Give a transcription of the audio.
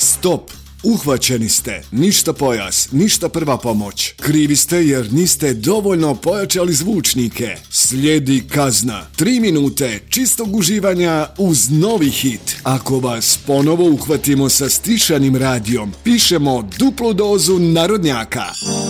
Stop! Uhvaćeni ste. Ništa pojas, ništa prva pomoć. Krivi ste jer niste dovoljno pojačali zvučnike. Slijedi kazna. 3 minute čistog uživanja uz novi hit. Ako vas ponovo uhvatimo sa stišanim radijom, pišemo duplu dozu narodnjaka.